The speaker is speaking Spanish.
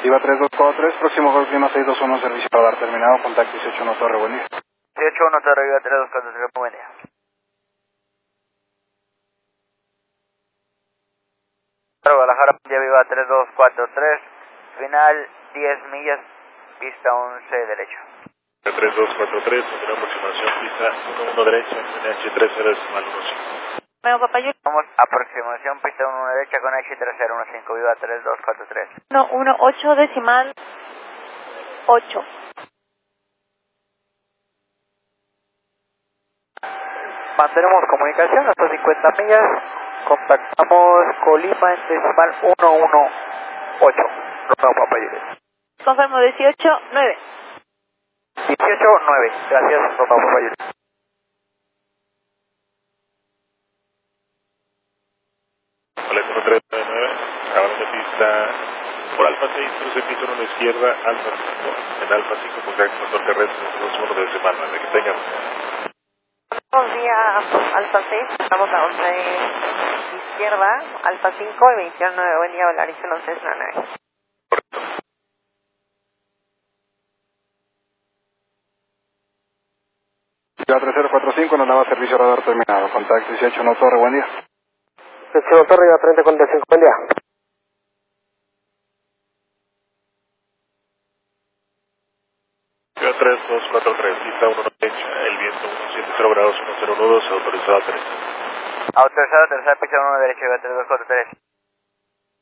Viva 3243, próximo Golf Lima 621, servicio radar terminado, contacto 181 Torre, buen día. 181 Torre, Viva 3243, buen día. Guadalajara, Viva 3243, final 10 millas, pista 11 derecho. 3243, primera aproximación, pista 11 derecha, NH30 decimal 15. Bueno, Papayul. Vamos, aproximación, pista 11 derecha con H3015, Viva 3243. 118 decimal 8. Mantenemos comunicación hasta 50 millas. Contactamos Colima en decimal 118. No, Papayul. Confirmo 18-9. 18-9. Gracias, no, Papayul. Vale, 1399, ahora de pista por Alfa 6, cruce piso a la izquierda, Alfa 5, en Alfa 5, contacto motor terrestre, 21 decimal 9, que tengan. Buenos días, Alfa 6, estamos a 11 izquierda, Alfa 5 y 29, buen día, Volaris 1699. Viva 3045, nos daba servicio radar terminado, contacto 181 Torre, buen día. 181 Torre, Viva 3045, buen día. Viva 3243, pista 1 derecha, el viento 170 grados, 10 nudos, autorizado a 3. Autorizado, tercera pista 1 derecha, Viva 3243.